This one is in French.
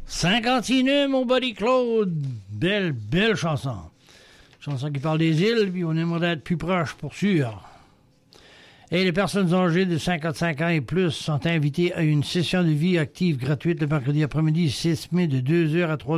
51 mon buddy Claude. Belle chanson. Chanson qui parle des îles, puis on aimerait être plus proche pour sûr. Et les personnes âgées de 55 ans et plus sont invitées à une session de vie active gratuite le mercredi après-midi 6 mai de 2h à 3h.